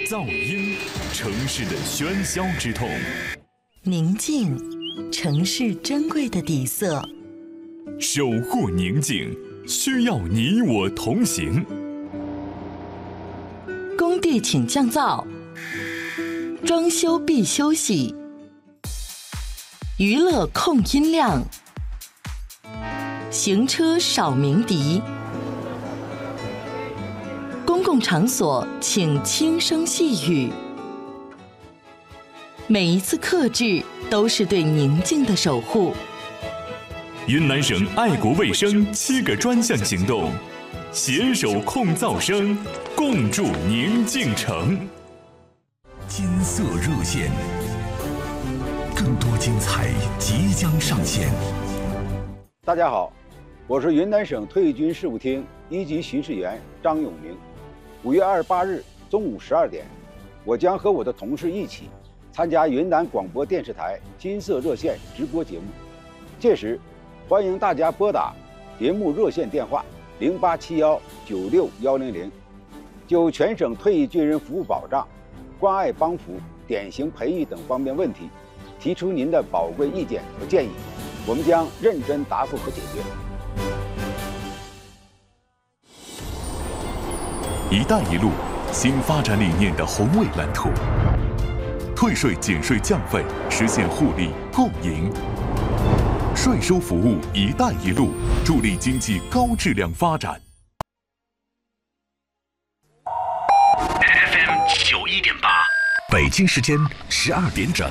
噪音，城市的喧嚣之痛； 宁静，城市珍贵的底色。 守护宁静，需要你我同行。 工地请降噪，装修必休息。娱乐控音量，行车少鸣笛。公共场所请轻声细语。每一次克制都是对宁静的守护。 云南省爱国卫生7个专项行动，携手控噪声，共筑宁静城。 金色热线，更多精彩即将上线。 大家好，我是云南省退役军事务厅1级巡视员张永明。5月28日中午12点，我将和我的同事一起参加云南广播电视台金色热线直播节目。届时，欢迎大家拨打节目热线电话0871961100，就全省退役军人服务保障、关爱帮扶、典型培育等方面问题，提出您的宝贵意见和建议，我们将认真答复和解决。 一带一路新发展理念的宏伟蓝图，退税减税降费，实现互利共赢。税收服务一带一路，助力经济高质量发展。 FM 91.8，北京时间12点整。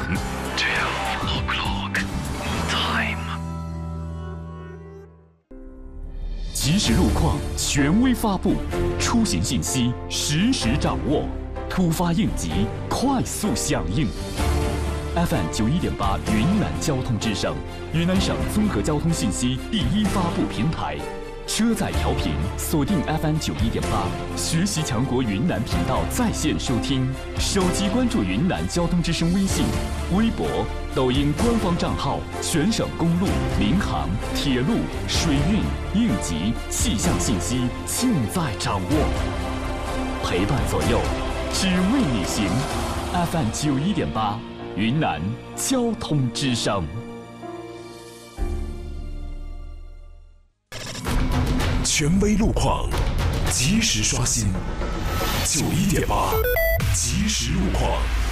即时路况权威发布，出行信息实时掌握，突发应急快速响应。FM 91.8云南交通之声，云南省综合交通信息第一发布平台。车载调频锁定 FM 91.8，学习强国云南频道在线收听，手机关注云南交通之声微信、微博、抖音官方账号，全省公路、民航、铁路、水运、应急、气象信息尽在掌握，陪伴左右，只为你行。FM 91.8，云南交通之声。 权威路况，及时刷新。91.8，即时路况。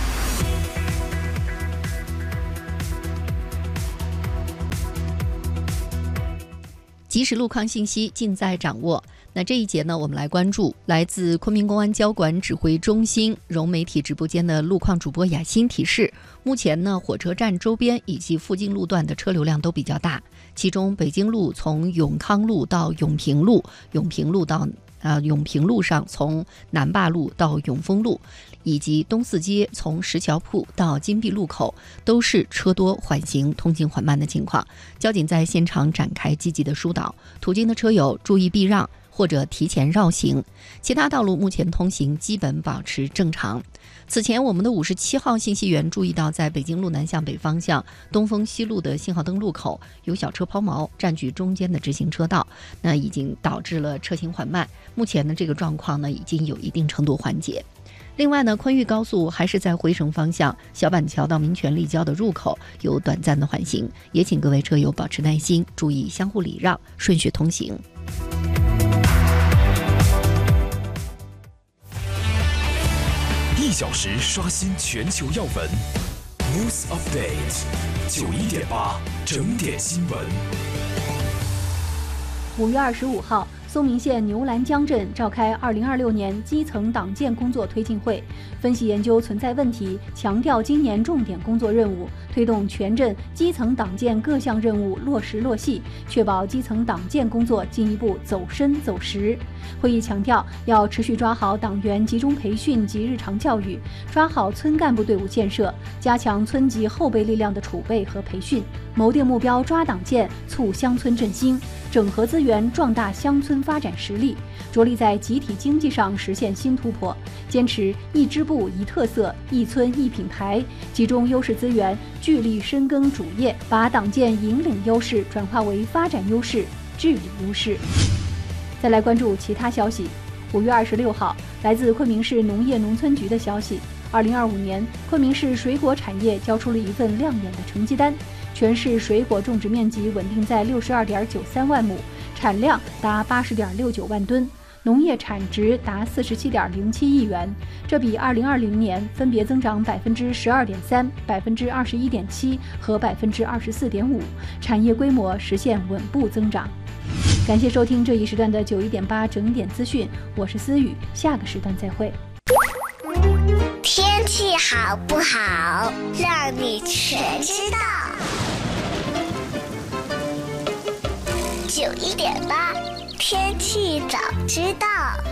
即时路况信息尽在掌握。那这一节呢，我们来关注来自昆明公安交管指挥中心融媒体直播间的路况主播雅欣提示，目前呢，火车站周边以及附近路段的车流量都比较大，其中北京路从永康路到永平路，永平路上从南坝路到永丰路，以及东四街从石桥铺到金碧路口，都是车多缓行、通行缓慢的情况。交警在现场展开积极的疏导，途经的车友注意避让或者提前绕行，其他道路目前通行基本保持正常。此前我们的57号信息员注意到，在北京路南向北方向东风西路的信号灯路口有小车抛锚，占据中间的直行车道，那已经导致了车行缓慢。目前呢，这个状况呢已经有一定程度缓解。另外呢，昆豫高速还是在回省方向小板桥到民权立交的入口有短暂的缓行，也请各位车友保持耐心，注意相互礼让，顺序通行。 1小时刷新全球要闻 ，News Update 91.8整点新闻。 5月25号，松明县牛栏江镇召开2026年基层党建工作推进会，分析研究存在问题，强调今年重点工作任务，推动全镇基层党建各项任务落实落细，确保基层党建工作进一步走深走实。会议强调，要持续抓好党员集中培训及日常教育，抓好村干部队伍建设，加强村级后备力量的储备和培训，谋定目标抓党建，促乡村振兴，整合资源壮大乡村发展实力，着力在集体经济上实现新突破，坚持一支部一特色、一村一品牌，集中优势资源，聚力深耕主业，把党建引领优势转化为发展优势、治理优势。再来关注其他消息。 5月26号，来自昆明市农业农村局的消息，2025年昆明市水果产业交出了一份亮眼的成绩单，全市水果种植面积稳定在62.93万亩，产量达80.69万吨，农业产值达47.07亿元，这比2020年分别增长12.3%、21.7%和24.5%，产业规模实现稳步增长。感谢收听这一时段的91.8整点资讯，我是思雨，下个时段再会。 天气好不好，让你全知道。91.8天气早知道。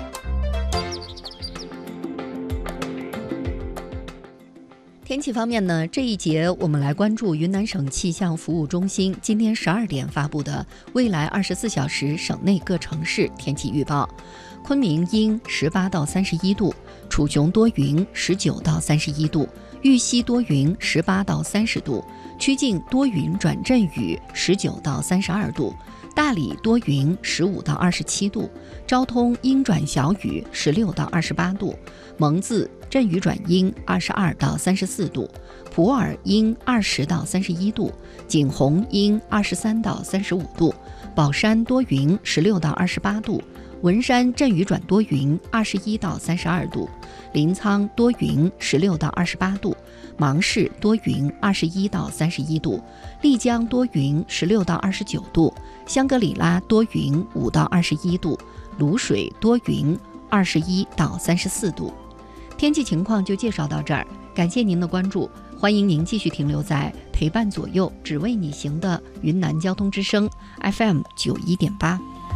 天气方面呢，这一节我们来关注云南省气象服务中心今天12点发布的未来24小时省内各城市天气预报。昆明阴18到31度，楚雄多云19到31度，玉溪多云18到30度，曲靖多云转阵雨19到32度，大理多云15到27度，昭通阴转小雨16到28度，蒙自阵雨转阴22到34度，普洱阴20到31度，景洪阴23到35度，宝山多云16到28度，文山阵雨转多云21到32度，临沧多云16到28度，芒市多云21到31度，丽江多云16到29度，香格里拉多云5到21度，卤水多云21到34度。天气情况就介绍到这儿，感谢您的关注，欢迎您继续停留在陪伴左右只为你行的云南交通之声 FM 91.8。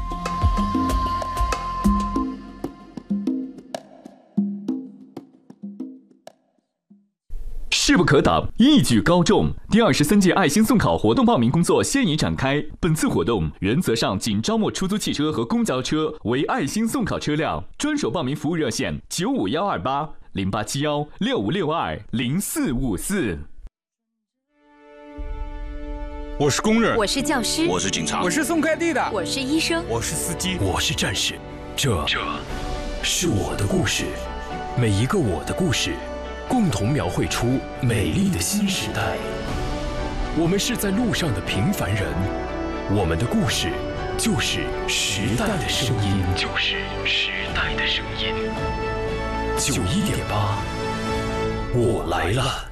势不可挡，一举高中。第23届爱心送考活动报名工作现已展开。本次活动原则上仅招募出租汽车和公交车为爱心送考车辆。专属报名服务热线95128 0871 6562 0454。 我是工人， 我是教师， 我是警察， 我是送快递的， 我是医生， 我是司机， 我是战士。这是我的故事，每一个我的故事共同描绘出美丽的新时代。我们是在路上的平凡人，我们的故事就是时代的声音，就是时代的声音。91.8，我来了。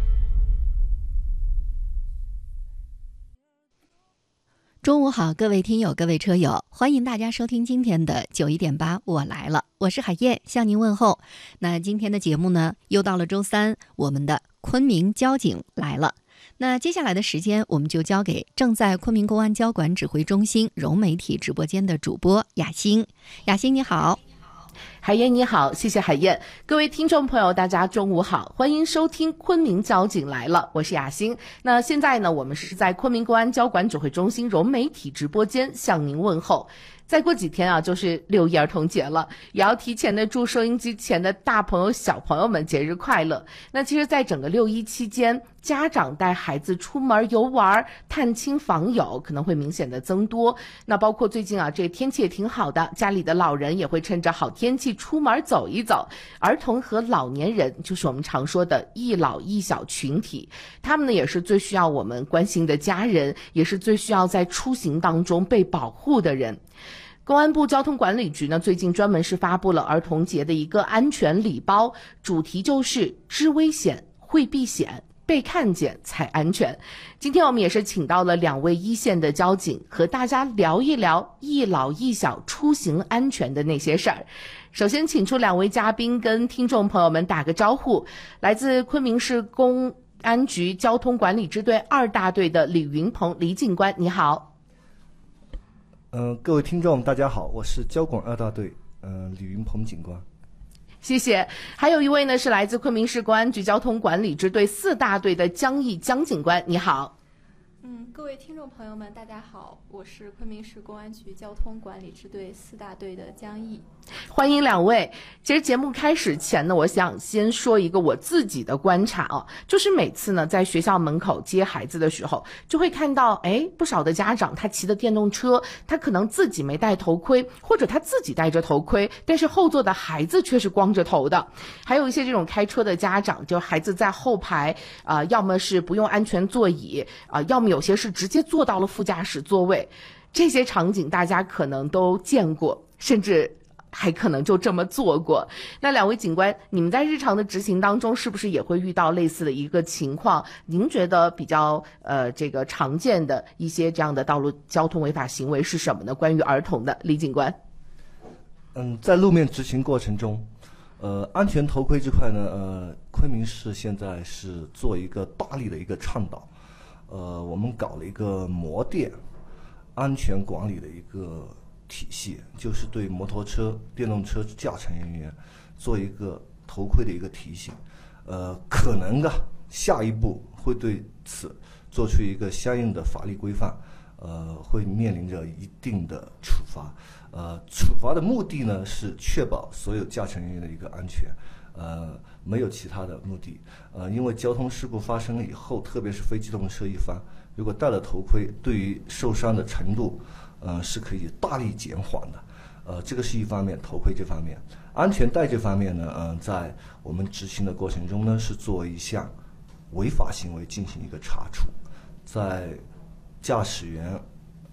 中午好，各位听友，各位车友，欢迎大家收听今天的91.8我来了，我是海燕，向您问候。那今天的节目呢，又到了周三，我们的昆明交警来了。那接下来的时间，我们就交给正在昆明公安交管指挥中心融媒体直播间的主播雅欣。雅欣你好。 海燕你好，谢谢海燕。各位听众朋友大家中午好，欢迎收听昆明交警来了，我是雅欣。那现在呢，我们是在昆明公安交管指挥中心融媒体直播间向您问候。再过几天啊，就是6一儿童节了，也要提前的祝收音机前的大朋友小朋友们节日快乐。那其实在整个6一期间，家长带孩子出门游玩探亲访友可能会明显的增多。那包括最近啊，这天气也挺好的，家里的老人也会趁着好天气出门走一走。儿童和老年人就是我们常说的一老一小群体，他们呢也是最需要我们关心的家人，也是最需要在出行当中被保护的人。公安部交通管理局呢，最近专门是发布了儿童节的一个安全礼包，主题就是知危险、会避险、被看见才安全。今天我们也是请到了2位一线的交警，和大家聊一聊一老一小出行安全的那些事儿。首先请出2位嘉宾跟听众朋友们打个招呼。来自昆明市公安局交通管理支队2大队的李云鹏李警官，你好。 各位听众大家好，我是交管2大队李云鹏警官。 谢谢。还有一位呢是来自昆明市公安局交通管理支队4大队的江毅江警官，你好。 各位听众朋友们，大家好，我是昆明市公安局交通管理支队4大队的江毅。 欢迎两位。其实节目开始前呢，我想先说一个我自己的观察啊，就是每次呢在学校门口接孩子的时候，就会看到不少的家长他骑的电动车，他可能自己没戴头盔，或者他自己戴着头盔，但是后座的孩子却是光着头的。还有一些这种开车的家长，就孩子在后排要么是不用安全座椅要么有些是直接坐到了副驾驶座位。这些场景大家可能都见过，甚至还可能就这么做过。那两位警官，你们在日常的执行当中是不是也会遇到类似的一个情况？您觉得比较这个常见的一些这样的道路交通违法行为是什么呢？关于儿童的，李警官。 在路面执行过程中，安全头盔这块呢，昆明市现在是做一个大力的一个倡导。我们搞了一个摩电安全管理的一个体系，就是对摩托车、电动车驾乘人员做一个头盔的一个提醒。可能下一步会对此做出一个相应的法律规范，会面临着一定的处罚。处罚的目的呢是确保所有驾乘人员的一个安全。没有其他的目的。因为交通事故发生了以后，特别是非机动车一方，如果戴了头盔，对于受伤的程度，是可以大力减缓的。这个是一方面，头盔这方面，安全带这方面呢，在我们执行的过程中呢，是作为一项违法行为进行一个查处，在驾驶员，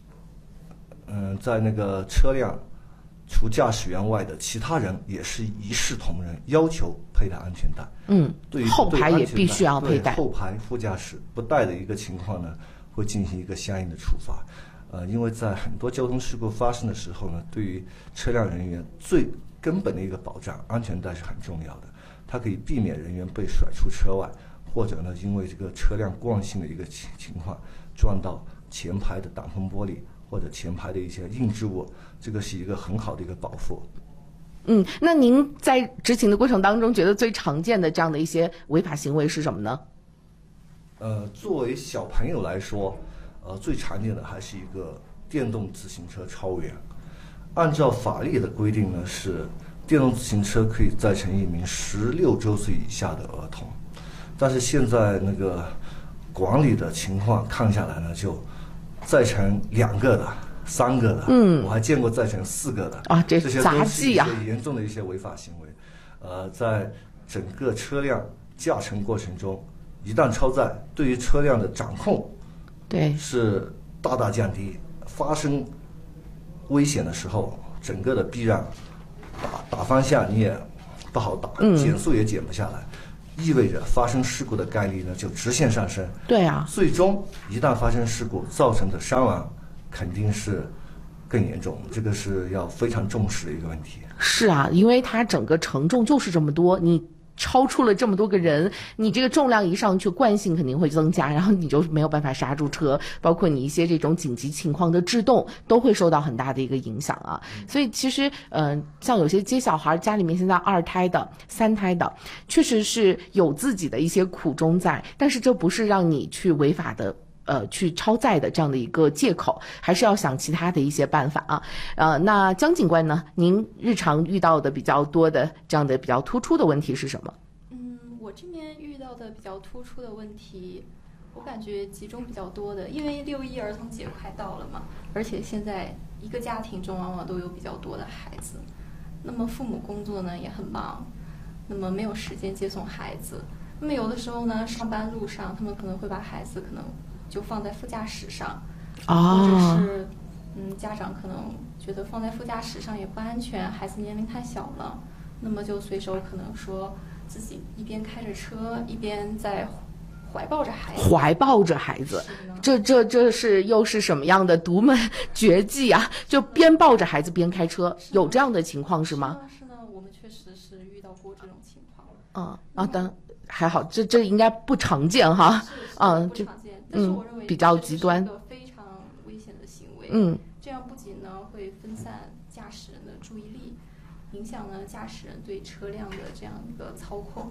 在那个车辆。除驾驶员外的其他人也是一视同仁，要求佩戴安全带。对于后排也必须要佩戴。 后排副驾驶不戴的一个情况呢，会进行一个相应的处罚。因为在很多交通事故发生的时候呢，对于车辆人员最根本的一个保障，安全带是很重要的。它可以避免人员被甩出车外，或者呢，因为这个车辆惯性的一个情况撞到前排的挡风玻璃。或者前排的一些硬质物，这个是一个很好的一个保护。 那您在执行的过程当中，觉得最常见的这样的一些违法行为是什么呢？ 作为小朋友来说，最常见的还是一个电动自行车超员。按照法律的规定呢，是电动自行车可以载乘一名16周岁以下的儿童，但是现在那个管理的情况看下来呢，就载乘2个的、3个的，我还见过载乘4个的啊，这些杂都是一技啊， 些严重的一些违法行为。在整个车辆驾乘过程中，一旦超载，对于车辆的掌控，是大大降低。发生危险的时候，整个的避让、打方向你也不好打，减速也减不下来。意味着发生事故的概率呢就直线上升。 对啊， 最终一旦发生事故，造成的伤亡肯定是更严重，这个是要非常重视的一个问题。 是啊，因为它整个承重就是这么多，你超出了这么多个人，你这个重量一上去，惯性肯定会增加，然后你就没有办法刹住车，包括你一些这种紧急情况的制动都会受到很大的一个影响啊。所以其实像有些接小孩家里面现在2胎的、3胎的，确实是有自己的一些苦衷在，但是这不是让你去违法的去超载的这样的一个借口，还是要想其他的一些办法啊。那江警官呢，您日常遇到的比较多的这样的比较突出的问题是什么？ 我这边遇到的比较突出的问题，我感觉集中比较多的，因为6·1儿童节快到了嘛，而且现在一个家庭中往往都有比较多的孩子，那么父母工作呢也很忙，那么没有时间接送孩子，那么有的时候呢上班路上他们可能会把孩子可能就放在副驾驶上，或者是家长可能觉得放在副驾驶上也不安全，孩子年龄太小了，那么就随手可能说自己一边开着车一边在怀抱着孩子，这是又是什么样的独门绝技啊？就边抱着孩子边开车，有这样的情况是吗？ 是呢，我们确实是遇到过这种情况。 当还好，这应该不常见哈。 不常见，但是我认为比较极端， 是一个非常危险的行为。这样不仅呢会分散驾驶人的注意力，影响呢驾驶人对车辆的这样一个操控。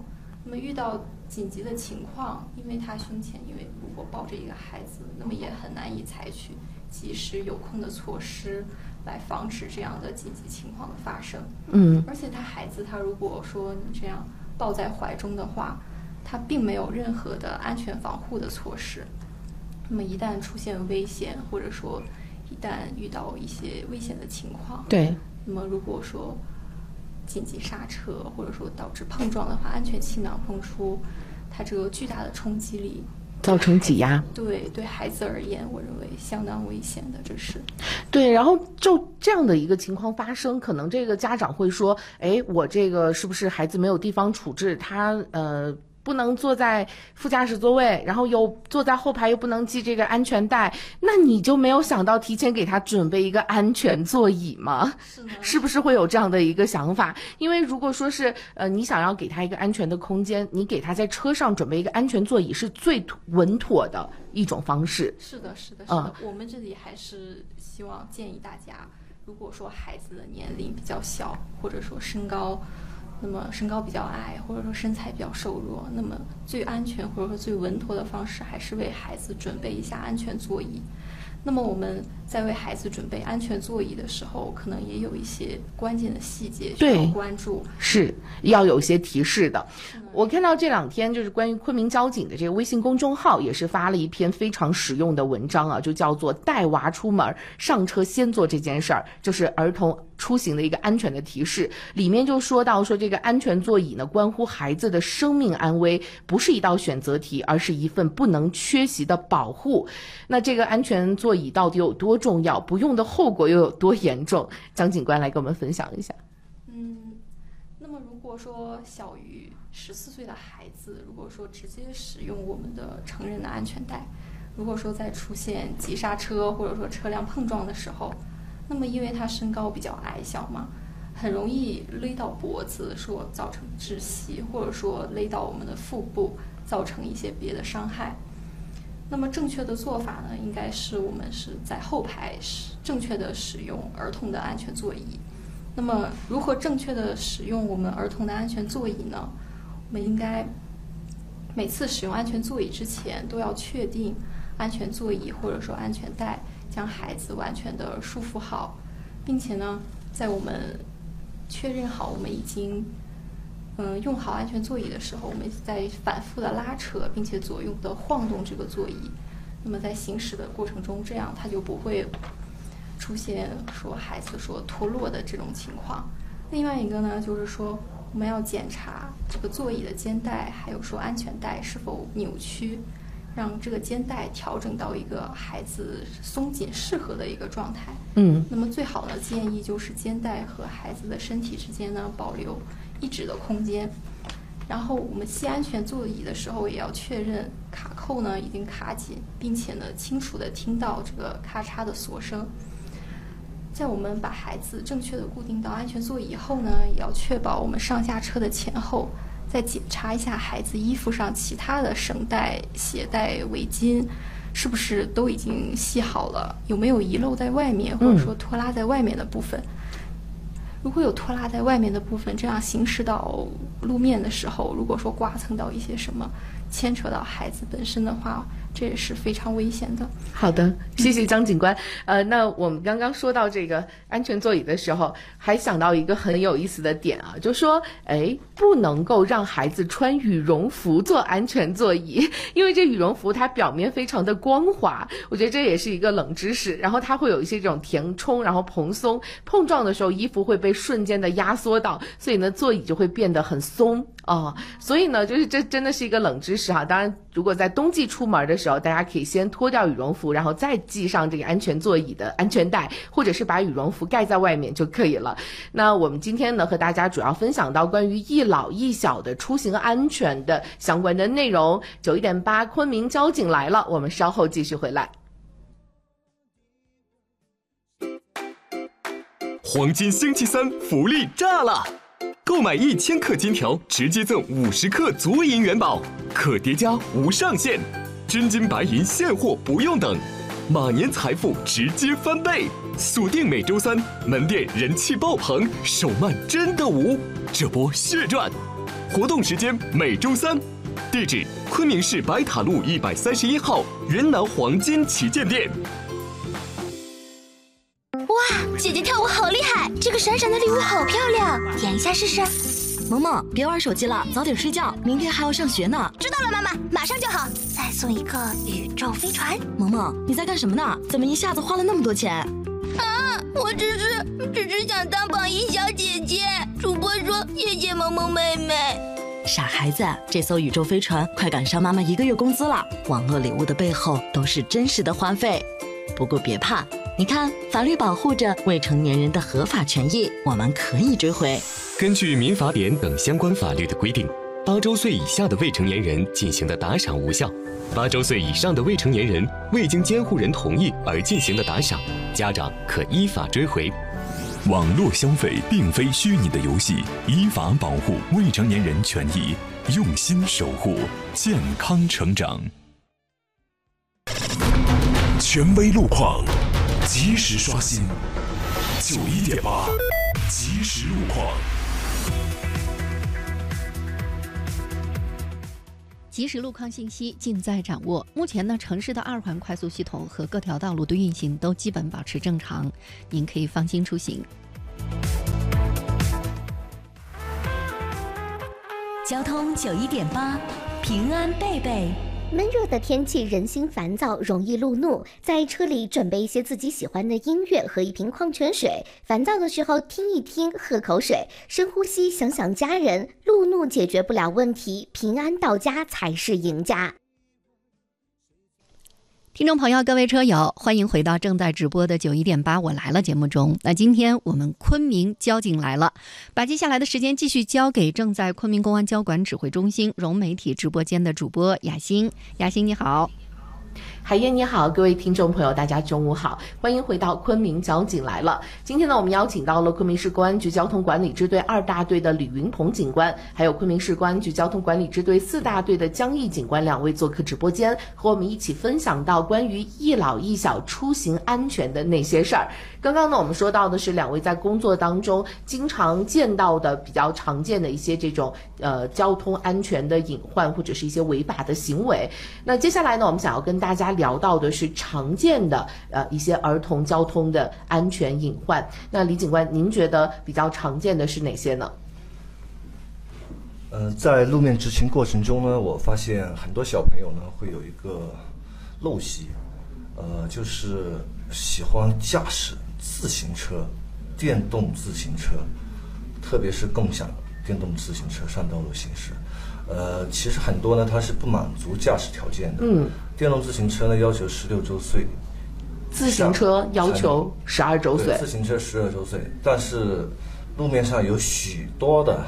那么遇到紧急的情况，因为他胸前如果抱着一个孩子，那么也很难以采取及时有控的措施来防止这样的紧急情况的发生。而且孩子他如果说你这样抱在怀中的话，他并没有任何的安全防护的措施。那么一旦出现危险，或者说一旦遇到一些危险的情况， 对， 那么如果说紧急刹车，或者说导致碰撞的话，安全气囊碰出，它这个巨大的冲击力， 造成挤压， 对孩子而言，我认为相当危险的。这是对。然后就这样的一个情况发生，可能这个家长会说，我这个是不是孩子没有地方处置，他不能坐在副驾驶座位，然后又坐在后排又不能系这个安全带，那你就没有想到提前给他准备一个安全座椅吗？是不是会有这样的一个想法？因为如果说是你想要给他一个安全的空间，你给他在车上准备一个安全座椅是最稳妥的一种方式。 是的。我们这里还是希望建议大家，如果说孩子的年龄比较小，或者说身高比较矮，或者说身材比较瘦弱，那么最安全或者说最稳妥的方式还是为孩子准备一下安全座椅。那么我们在为孩子准备安全座椅的时候，可能也有一些关键的细节需要关注， 是要有一些提示的。我看到这2天就是关于昆明交警的这个微信公众号也是发了一篇非常实用的文章啊，就叫做带娃出门上车先做这件事儿，就是儿童出行的一个安全的提示。里面就说到说这个安全座椅呢，关乎孩子的生命安危，不是一道选择题，而是一份不能缺席的保护。那这个安全座椅到底有多重要，不用的后果又有多严重？张警官来跟我们分享一下。 那么如果说小于14岁的孩子，如果说直接使用我们的成人的安全带，如果说在出现急刹车或者说车辆碰撞的时候，那么因为他身高比较矮小嘛，很容易勒到脖子，说造成窒息，或者说勒到我们的腹部，造成一些别的伤害。那么正确的做法呢，应该是我们是在后排正确的使用儿童的安全座椅。那么如何正确的使用我们儿童的安全座椅呢？我们应该每次使用安全座椅之前都要确定安全座椅或者说安全带将孩子完全的束缚好，并且呢，在我们确认好我们已经用好安全座椅的时候，我们在反复的拉扯并且左右的晃动这个座椅，那么在行驶的过程中，这样它就不会出现说孩子说脱落的这种情况。另外一个呢，就是说我们要检查这个座椅的肩带还有说安全带是否扭曲，让这个肩带调整到一个孩子松紧适合的一个状态。那么最好的建议就是肩带和孩子的身体之间呢保留1指的空间。然后我们系安全座椅的时候，也要确认卡扣呢已经卡紧，并且呢清楚的听到这个咔嚓的锁声。在我们把孩子正确的固定到安全座椅后呢，也要确保我们上下车的前后再检查一下孩子衣服上其他的绳带、鞋带、围巾是不是都已经系好了，有没有遗漏在外面或者说拖拉在外面的部分。如果有拖拉在外面的部分，这样行驶到路面的时候，如果说刮蹭到一些什么牵扯到孩子本身的话，这也是非常危险的。 好的，谢谢张警官。那我们刚刚说到这个安全座椅的时候，还想到一个很有意思的点啊，就说不能够让孩子穿羽绒服做安全座椅，因为这羽绒服它表面非常的光滑，我觉得这也是一个冷知识。然后它会有一些这种填充，然后蓬松，碰撞的时候衣服会被瞬间的压缩到，所以呢座椅就会变得很松所以呢就是这真的是一个冷知识哈。当然如果在冬季出门的时候，大家可以先脱掉羽绒服，然后再系上这个安全座椅的安全带，或者是把羽绒服盖在外面就可以了。那我们今天呢和大家主要分享到关于一老一小的出行安全的相关的内容。91.8昆明交警来了，我们稍后继续回来。 黄金星期三福利炸了！购买1000克金条，直接赠50克足银元宝，可叠加无上限，真金白银现货不用等，马年财富直接翻倍。 锁定每周3，门店人气爆棚，手慢真的无，这波血赚。活动时间每周3，地址昆明市白塔路131号云南黄金旗舰店。 哇，姐姐跳舞好厉害，这个闪闪的礼物好漂亮，演一下试试。 萌萌，别玩手机了，早点睡觉，明天还要上学呢。 知道了，妈妈，马上就好。再送一个宇宙飞船。 萌萌，你在干什么呢？怎么一下子花了那么多钱？ 啊，我只是想当榜一小姐姐。主播说谢谢萌萌妹妹。 傻孩子，这艘宇宙飞船快赶上妈妈1个月工资了。网络礼物的背后都是真实的花费。不过别怕，你看，法律保护着未成年人的合法权益，我们可以追回。 根据民法典等相关法律的规定，8周岁以下的未成年人进行的打赏无效；8周岁以上的未成年人未经监护人同意而进行的打赏，家长可依法追回。 网络消费并非虚拟的游戏，依法保护未成年人权益，用心守护健康成长。权威路况，及时刷新。91.8，即时路况。 即时路况信息尽在掌握。目前呢，城市的2环快速系统和各条道路的运行都基本保持正常，您可以放心出行。 交通91.8，平安贝贝。 闷热的天气，人心烦躁，容易路怒。在车里准备一些自己喜欢的音乐和一瓶矿泉水。烦躁的时候听一听，喝口水，深呼吸，想想家人。路怒解决不了问题，平安到家才是赢家。 听众朋友，各位车友，欢迎回到正在直播的91.8我来了节目中。那今天我们昆明交警来了，把接下来的时间继续交给正在昆明公安交管指挥中心融媒体直播间的主播雅欣。雅欣你好。 海燕你好，各位听众朋友大家中午好，欢迎回到昆明交警来了。今天呢，我们邀请到了昆明市公安局交通管理支队2大队的李云鹏警官，还有昆明市公安局交通管理支队4大队的江毅警官2位做客直播间，和我们一起分享到关于一老一小出行安全的那些事儿。刚刚呢，我们说到的是2位在工作当中经常见到的比较常见的一些这种交通安全的隐患或者是一些违法的行为。那接下来呢，我们想要跟大家聊到的是常见的一些儿童交通的安全隐患。那李警官，您觉得比较常见的是哪些呢？ 在路面执勤过程中呢，我发现很多小朋友呢会有一个陋习，就是喜欢驾驶自行车、电动自行车，特别是共享电动自行车上道路行驶。其实很多呢，它是不满足驾驶条件的。电动自行车呢要求16周岁， 自行车要求12周岁， 自行车12周岁，但是路面上有许多的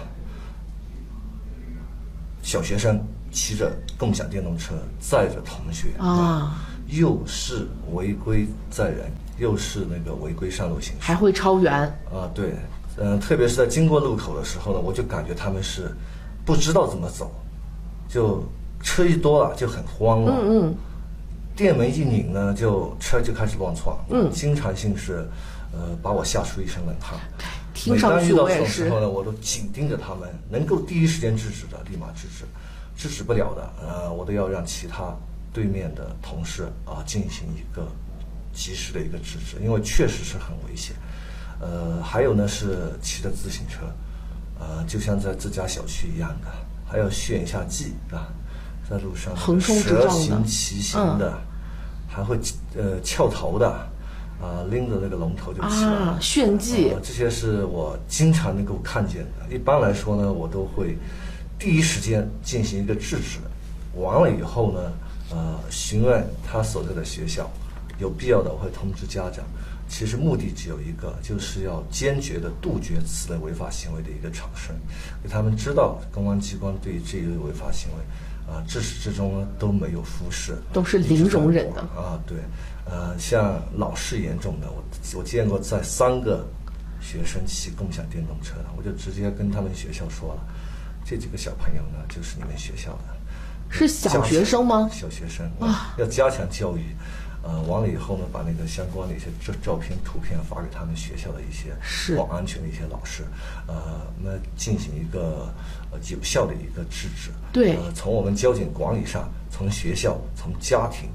小学生骑着共享电动车载着同学又是违规载人，又是那个违规上路行驶， 还会超员对，特别是在经过路口的时候呢，我就感觉他们是不知道怎么走，就车一多了就很慌了，电门一拧呢，车就开始乱窜，经常性是把我吓出一身冷汗。 听上去我也是。 每当遇到这种时候呢，我都紧盯着他们，能够第一时间制止的立马制止，制止不了的我都要让其他对面的同事进行一个及时的一个制止，因为确实是很危险。还有呢是骑着自行车，就像在自家小区一样的，还要炫一下技在路上横冲直撞的、 蛇行骑行的，还会翘头的拎着那个龙头就起来炫技， 这些是我经常能够看见的。一般来说呢，我都会第一时间进行一个制止，完了以后呢，询问他所在的学校，有必要的我会通知家长。其实目的只有一个，就是要坚决的杜绝此类违法行为的一个产生，给他们知道公安机关对于这一类违法行为至始至终呢都没有忽视， 都是零容忍的对，像老是严重的，我见过在3个学生骑共享电动车的，我就直接跟他们学校说了，这几个小朋友呢就是你们学校的， 是小学生吗？ 小学生要加强教育。 完了以后呢，把那个相关的一些照片、图片发给他们学校的一些保安全的一些老师，那进行一个有效的一个制止。 对， 从我们交警管理上，从学校、从家庭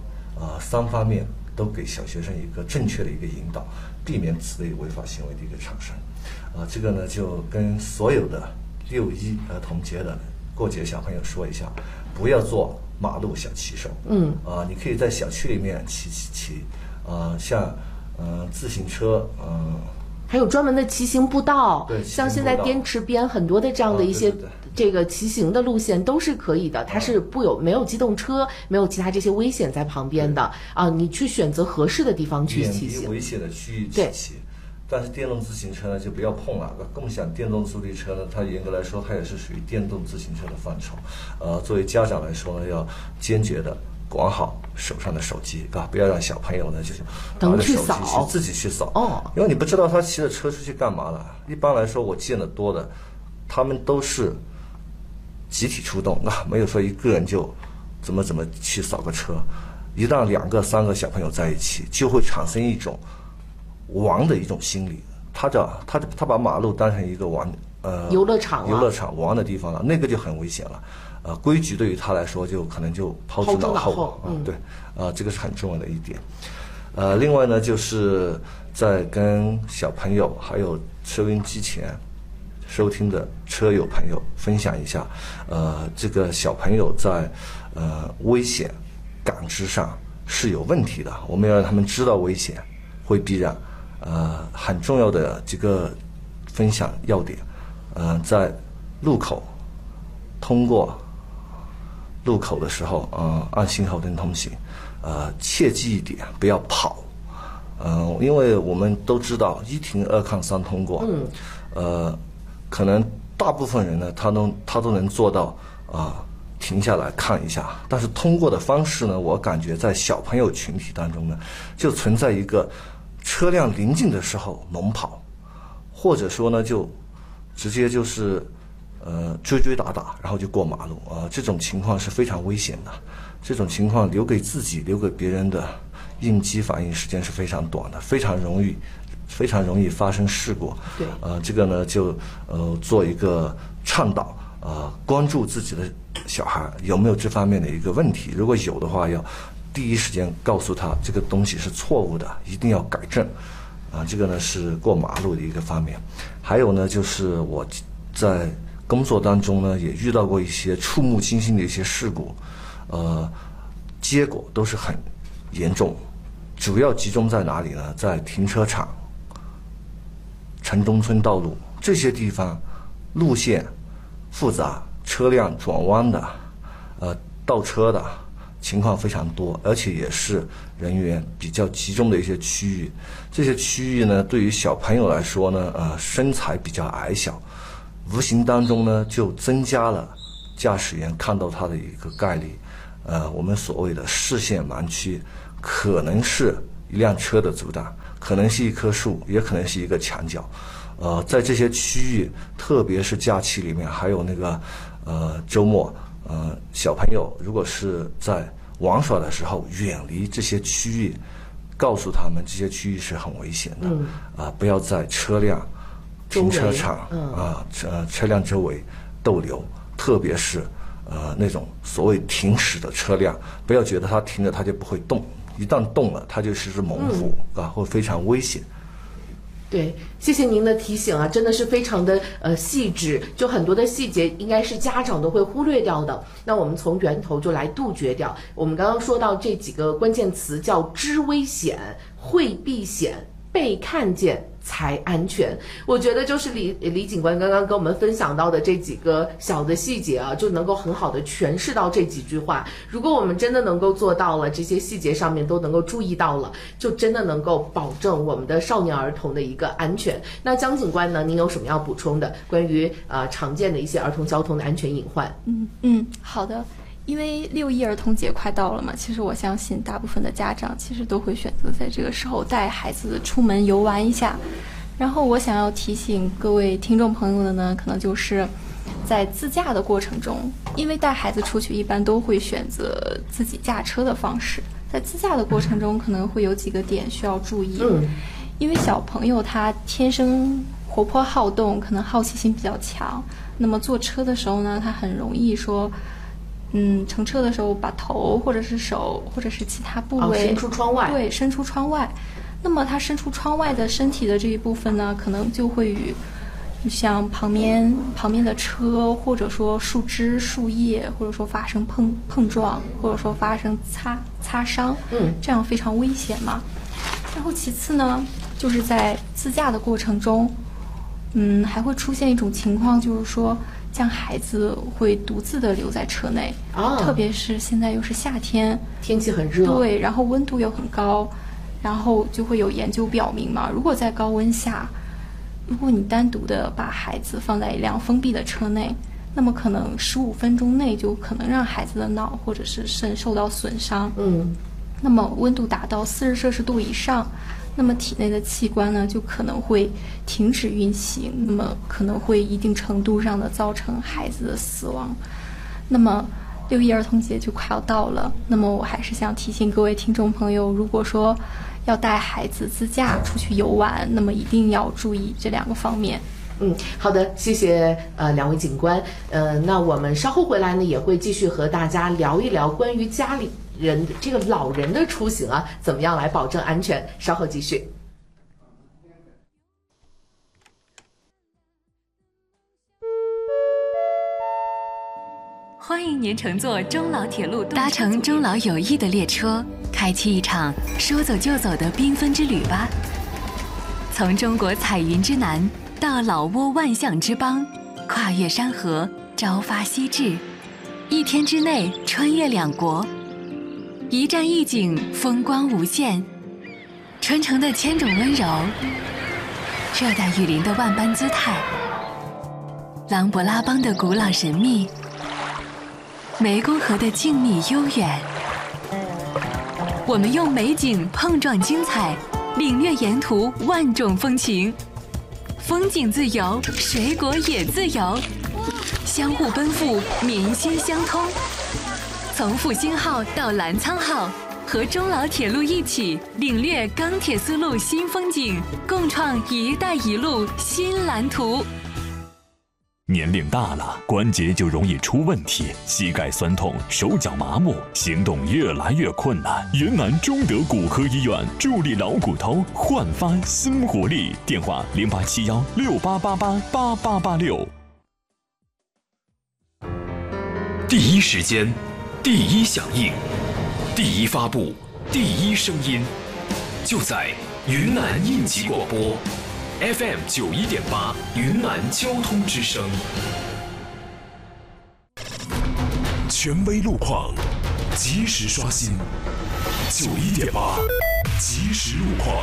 3方面都给小学生一个正确的一个引导，避免此类违法行为的一个产生。这个呢就跟所有的6·1儿童节的过节小朋友说一下，不要做马路小骑手。你可以在小区里面骑，像自行车， 还有专门的骑行步道， 对， 像现在滇池边很多的这样的一些这个骑行的路线都是可以的，它是没有机动车，没有其他这些危险在旁边的你去选择合适的地方去骑行， 远离危险的区域去骑。但是电动自行车呢就不要碰了，共享电动助力车呢，它严格来说它也是属于电动自行车的范畴。作为家长来说呢，要坚决的管好手上的手机，不要让小朋友呢就是拿着手机自己去扫。因为你不知道他骑着车出去干嘛了。一般来说我见得多的，他们都是集体出动没有说一个人就怎么去扫个车。一旦2个3个小朋友在一起，就会产生一种玩的一种心理，他把马路当成一个玩游乐场玩的地方了，那个就很危险了。规矩对于他来说就可能就抛之脑后。对，这个是很重要的一点。另外呢，就是在跟小朋友还有收音机前收听的车友朋友分享一下，这个小朋友在危险感知上是有问题的，我们要让他们知道危险会避让。很重要的几个分享要点，在路口通过路口的时候，按信号灯通行，切记一点，不要跑，因为我们都知道1停2看3通过，可能大部分人呢，他都能做到停下来看一下，但是通过的方式呢，我感觉在小朋友群体当中呢，就存在一个车辆临近的时候猛跑，或者说呢就直接就是追打，然后就过马路这种情况是非常危险的。这种情况留给自己留给别人的应激反应时间是非常短的，非常容易发生事故。 对， 这个呢就做一个倡导，关注自己的小孩有没有这方面的一个问题，如果有的话要第一时间告诉他这个东西是错误的，一定要改正。这个呢是过马路的一个方面。还有呢，就是我在工作当中呢也遇到过一些触目惊心的一些事故，结果都是很严重。主要集中在哪里呢？在停车场、城中村道路这些地方，路线复杂，车辆转弯的，倒车的情况非常多，而且也是人员比较集中的一些区域。这些区域呢，对于小朋友来说呢，身材比较矮小，无形当中呢就增加了驾驶员看到他的一个概率。我们所谓的视线盲区，可能是一辆车的阻挡，可能是一棵树，也可能是一个墙角。在这些区域，特别是假期里面，还有那个周末。小朋友如果是在玩耍的时候远离这些区域，告诉他们这些区域是很危险的，不要在车辆、停车场车辆周围逗留，特别是那种所谓停驶的车辆，不要觉得它停了它就不会动，一旦动了它就是只猛虎会非常危险。 对，谢谢您的提醒啊，真的是非常的细致，就很多的细节应该是家长都会忽略掉的。那我们从源头就来杜绝掉。我们刚刚说到这几个关键词，叫知危险、会避险、被看见才安全。我觉得就是李警官刚刚跟我们分享到的这几个小的细节啊，就能够很好的诠释到这几句话。如果我们真的能够做到了，这些细节上面都能够注意到了，就真的能够保证我们的少年儿童的一个安全。那江警官呢，您有什么要补充的关于常见的一些儿童交通的安全隐患？ 好的。因为6·1儿童节快到了嘛，其实我相信大部分的家长其实都会选择在这个时候带孩子出门游玩一下。然后我想要提醒各位听众朋友的呢，可能就是在自驾的过程中，因为带孩子出去一般都会选择自己驾车的方式， 在自驾的过程中可能会有几个点需要注意。因为小朋友他天生活泼好动，可能好奇心比较强，那么坐车的时候呢，他很容易说乘车的时候把头或者是手或者是其他部位伸出窗外， 对，伸出窗外。那么他伸出窗外的身体的这一部分呢，可能就会与像旁边的车，或者说树枝、树叶，或者说发生碰撞，或者说发生擦伤，这样非常危险嘛。然后其次呢，就是在自驾的过程中，还会出现一种情况，就是说将孩子会独自的留在车内，特别是现在又是夏天， 天气很热， 对，然后温度又很高，然后就会有研究表明嘛，如果在高温下，如果你单独的把孩子放在一辆封闭的车内，那么可能15分钟内就可能让孩子的脑或者是肾受到损伤。那么温度达到40摄氏度以上，那么体内的器官呢就可能会停止运行，那么可能会一定程度上的造成孩子的死亡。那么6·1儿童节就快要到了，那么我还是想提醒各位听众朋友，如果说要带孩子自驾出去游玩，那么一定要注意这2个方面。 好的，谢谢2位警官。那我们稍后回来呢，也会继续和大家聊一聊关于家里人这个老人的出行啊，怎么样来保证安全？稍后继续。 欢迎您乘坐中老铁路，搭乘中老友谊的列车，开启一场说走就走的缤纷之旅吧。从中国彩云之南到老挝万象之邦，跨越山河，朝发夕至，1天之内穿越2国，一站一景，风光无限。传承的千种温柔，热带雨林的万般姿态，琅勃拉邦的古老神秘，湄公河的静谧悠远。我们用美景碰撞精彩，领略沿途万种风情。风景自由，水果也自由，相互奔赴，民心相通。从复兴号到澜沧号，和中老铁路一起领略钢铁丝路新风景，共创“一带一路”新蓝图。 年龄大了，关节就容易出问题，膝盖酸痛，手脚麻木，行动越来越困难。云南中德骨科医院助力老骨头，焕发新活力。电话087168888886。 第一时间，第一响应，第一发布，第一声音，就在云南应急广播。FM 91.8云南交通之声， 权威路况，及时刷新。91.8即时路况。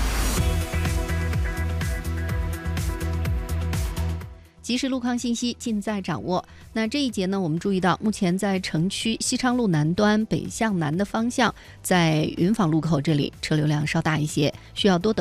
即时路况信息尽在掌握。那这一节呢，我们注意到，目前在城区西昌路南端北向南的方向，在云坊路口这里车流量稍大一些，需要多等。